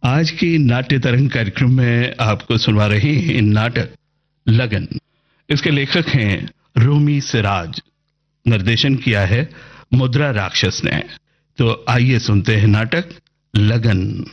आज की नाट्य तरंग कार्यक्रम में आपको सुनवा रहे हैं नाटक लगन। इसके लेखक हैं रोमी सिराज। निर्देशन किया है मुद्रा राक्षस ने। तो आइए सुनते हैं नाटक लगन।